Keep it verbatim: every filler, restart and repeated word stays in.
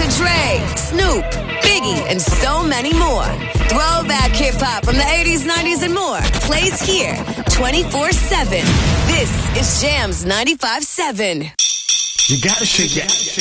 Dre, Snoop, Biggie, and so many more. Throwback hip-hop from the eighties, nineties, and more plays here twenty-four seven. This is Jams ninety-five point seven. You gotta shake that.